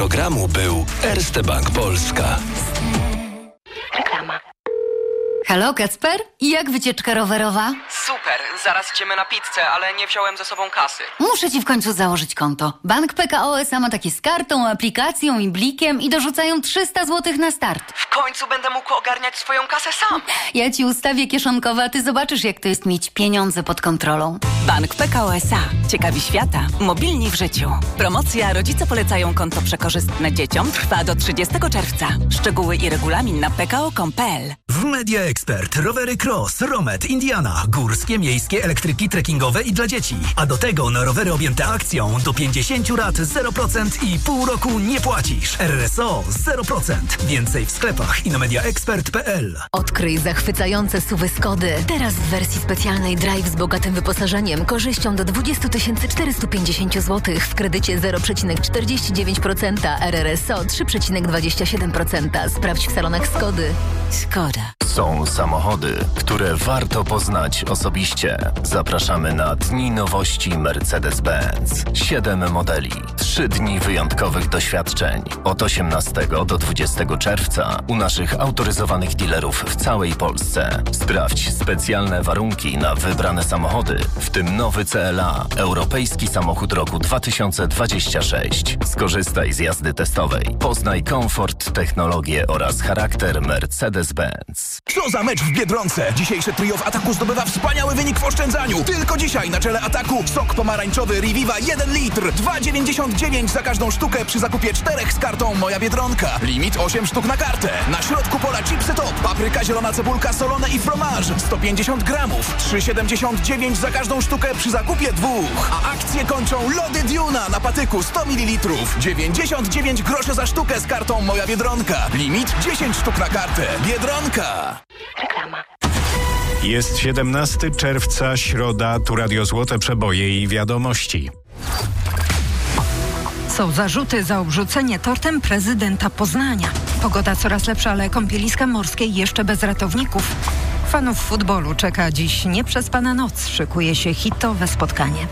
programu był Erste Bank Polska. Reklama. Halo, Kacper? Jak wycieczka rowerowa? Super, zaraz idziemy na pizzę, ale nie wziąłem ze sobą kasy. Muszę ci w końcu założyć konto. Bank PKO SA ma takie z kartą, aplikacją i blikiem i dorzucają 300 zł na start. W końcu będę mógł ogarniać swoją kasę sam. Ja ci ustawię kieszonkowe, a ty zobaczysz, jak to jest mieć pieniądze pod kontrolą. Bank PKO SA. Ciekawi świata. Mobilni w życiu. Promocja Rodzice polecają konto przekorzystne dzieciom trwa do 30 czerwca. Szczegóły i regulamin na pko.com.pl. W Media Expert rowery Cross, Romet, Indiana, górskie, miejskie, elektryki, trekkingowe i dla dzieci. A do tego na rowery objęte akcją do 50 lat 0% i pół roku nie płacisz. RSO 0%. Więcej w sklepach i na mediaexpert.pl. Odkryj zachwycające SUV-y Skody. Teraz w wersji specjalnej Drive z bogatym wyposażeniem, korzyścią do 20 450 zł w kredycie 0,49%, RRSO 3,27%. Sprawdź w salonach Skody. Skoda. Są samochody, które warto poznać osobiście. Zapraszamy na Dni Nowości Mercedes-Benz. 7 modeli, 3 dni wyjątkowych doświadczeń. Od 18 do 20 czerwca u naszych autoryzowanych dealerów w całej Polsce. Sprawdź specjalne warunki na wybrane samochody, w tym nowy CLA, europejski samochód roku 2026. Skorzystaj z jazdy testowej. Poznaj komfort, technologię oraz charakter Mercedes-Benz. Co za mecz w Biedronce! Dzisiejsze trio w ataku zdobywa wspaniały wynik w oszczędzaniu. Tylko dzisiaj na czele ataku sok pomarańczowy Reviva 1 litr. 2,99 za każdą sztukę przy zakupie 4 z kartą Moja Biedronka. Limit 8 sztuk na kartę. Na środku pola chipsy top, papryka, zielona cebulka, solone i fromage. 150 gramów. 3,79 za każdą sztukę przy zakupie 2. A akcje kończą lody Duna na patyku 100 ml. 99 groszy za sztukę z kartą Moja Biedronka. Limit 10 sztuk na kartę. Biedronka. Reklama. Jest 17 czerwca, środa, tu Radio Złote Przeboje i wiadomości. Są zarzuty za obrzucenie tortem prezydenta Poznania. Pogoda coraz lepsza, ale kąpieliska morskie jeszcze bez ratowników. Fanów futbolu czeka dziś nieprzespana noc. Szykuje się hitowe spotkanie.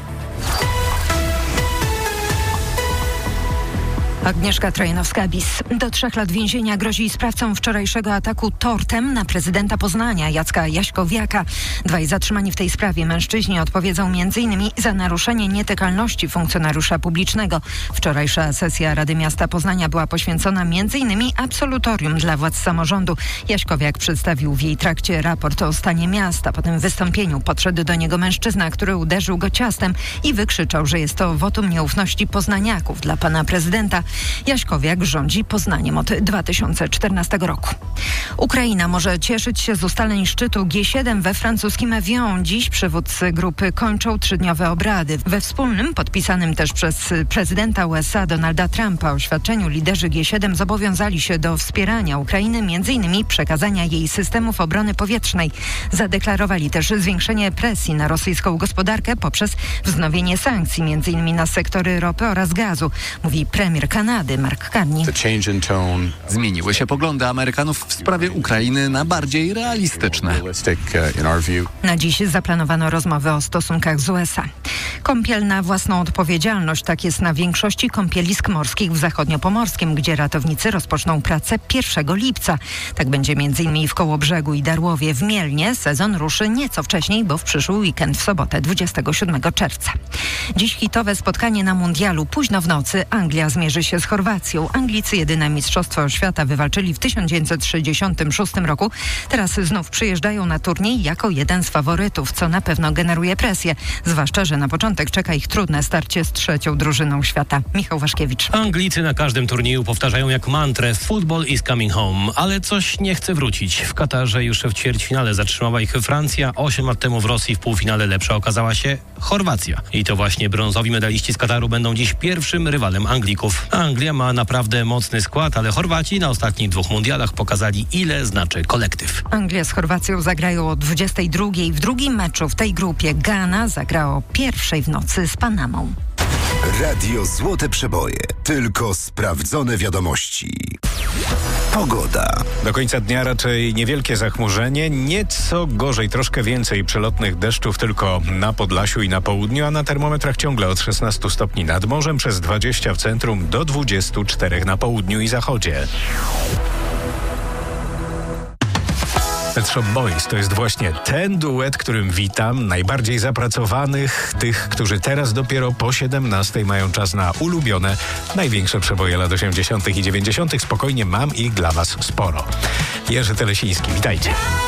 Agnieszka Trojanowska-Bis. Do 3 lat więzienia grozi sprawcom wczorajszego ataku tortem na prezydenta Poznania, Jacka Jaśkowiaka. 2 zatrzymani w tej sprawie mężczyźni odpowiedzą m.in. za naruszenie nietykalności funkcjonariusza publicznego. Wczorajsza sesja Rady Miasta Poznania była poświęcona m.in. absolutorium dla władz samorządu. Jaśkowiak przedstawił w jej trakcie raport o stanie miasta. Po tym wystąpieniu podszedł do niego mężczyzna, który uderzył go ciastem i wykrzyczał, że jest to wotum nieufności poznaniaków dla pana prezydenta. Jaśkowiak rządzi Poznaniem od 2014 roku. Ukraina może cieszyć się z ustaleń szczytu G7 we francuskim Evian. Dziś przywódcy grupy kończą 3-dniowe obrady. We wspólnym, podpisanym też przez prezydenta USA Donalda Trumpa oświadczeniu liderzy G7 zobowiązali się do wspierania Ukrainy, m.in. przekazania jej systemów obrony powietrznej. Zadeklarowali też zwiększenie presji na rosyjską gospodarkę poprzez wznowienie sankcji, m.in. na sektory ropy oraz gazu, mówi premier Kanady Mark Carney. Zmieniły się poglądy Amerykanów w sprawie Ukrainy na bardziej realistyczne. Na dziś zaplanowano rozmowy o stosunkach z USA. Kąpiel na własną odpowiedzialność. Tak jest na większości kąpielisk morskich w zachodniopomorskim, gdzie ratownicy rozpoczną pracę 1 lipca. Tak będzie m.in. w Kołobrzegu i Darłowie. W Mielnie sezon ruszy nieco wcześniej, bo w przyszły weekend w sobotę 27 czerwca. Dziś hitowe spotkanie na mundialu. Późno w nocy Anglia zmierzy się z Chorwacją. Anglicy jedyne mistrzostwo świata wywalczyli w 1966 roku. Teraz znów przyjeżdżają na turniej jako jeden z faworytów, co na pewno generuje presję. Zwłaszcza, że na początek czeka ich trudne starcie z 3. drużyną świata. Michał Waszkiewicz. Anglicy na każdym turnieju powtarzają jak mantrę "Football is coming home", ale coś nie chce wrócić. W Katarze już w ćwierćfinale zatrzymała ich Francja. 8 lat temu w Rosji w półfinale lepsza okazała się Chorwacja. I to właśnie brązowi medaliści z Kataru będą dziś pierwszym rywalem Anglików. Anglia ma naprawdę mocny skład, ale Chorwaci na ostatnich 2 mundialach pokazali, ile znaczy kolektyw. Anglia z Chorwacją zagrają o 22:00. W drugim meczu w tej grupie Ghana zagra o 1:00 w nocy z Panamą. Radio Złote Przeboje. Tylko sprawdzone wiadomości. Pogoda. Do końca dnia raczej niewielkie zachmurzenie, nieco gorzej, troszkę więcej przelotnych deszczów tylko na Podlasiu i na południu, a na termometrach ciągle od 16 stopni nad morzem, przez 20 w centrum do 24 na południu i zachodzie. Pet Shop Boys to jest właśnie ten duet, którym witam najbardziej zapracowanych, tych, którzy teraz dopiero po 17 mają czas na ulubione, największe przeboje lat 80. i 90. Spokojnie, mam ich dla Was sporo. Jerzy Telesiński, witajcie.